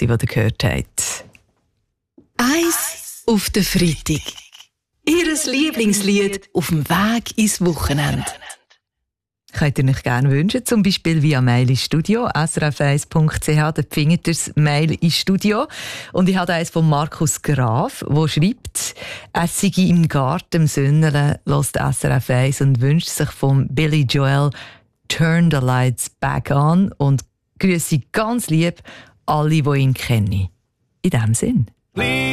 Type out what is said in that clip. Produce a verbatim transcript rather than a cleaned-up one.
die ihr gehört habt. Eins auf den Freitag. Ihr Lieblingslied auf dem Weg ins Wochenende. Könnt ihr euch gerne wünschen, zum Beispiel via Mail ins Studio, s r f eins punkt c h, da findet ihr das Mail ins Studio. Und ich habe eins von Markus Graf, der schreibt, er sei im Garten im Sünnelen, hört S R F eins und wünscht sich von Billy Joel «Turn the Lights Back On» und grüße ganz lieb alle, die ihn kennen. In diesem Sinn.